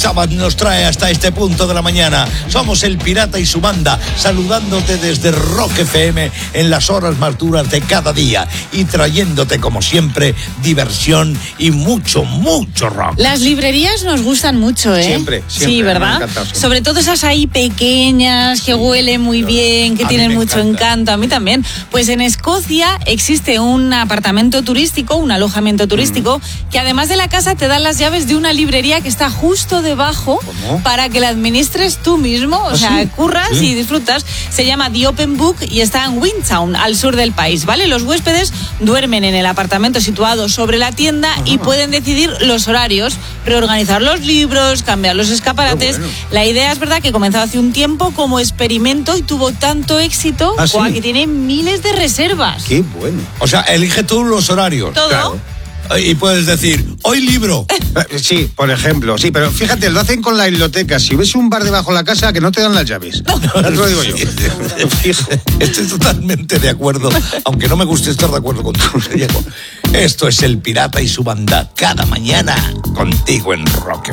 Sabbath nos trae hasta este punto de la mañana. Somos el Pirata y su banda, saludándote desde Rock FM en las horas más duras de cada día y trayéndote, como siempre, diversión y mucho, mucho rock. Las librerías nos gustan mucho, ¿eh? Siempre. Sí, ¿verdad? Sobre todo esas ahí pequeñas, que huelen muy bien, que tienen mucho encanto. A mí también. Pues en Escocia existe un apartamento turístico, un alojamiento turístico, que además de la casa te dan las llaves de una librería que está justo debajo. ¿Cómo? Para que la administres tú mismo, o sea, curras y disfrutas. Se llama The Open Book y está en Windtown, al sur del país, ¿vale? Los huéspedes duermen en el apartamento situado sobre la tienda y pueden decidir los horarios, reorganizar los libros, cambiar los escaparates. Bueno. La idea es verdad que comenzó hace un tiempo como experimento y tuvo tanto éxito que tiene miles de reservas. Qué bueno. O sea, elige tú los horarios. Todo. Claro. Y puedes decir, hoy libro. Sí, por ejemplo, sí, pero fíjate, lo hacen con la biblioteca. Si ves un bar debajo de la casa, que no te dan las llaves. Te lo digo yo. Fijo. Estoy totalmente de acuerdo, aunque no me guste estar de acuerdo contigo, Diego. Esto es el Pirata y su banda, cada mañana contigo en Rock FM.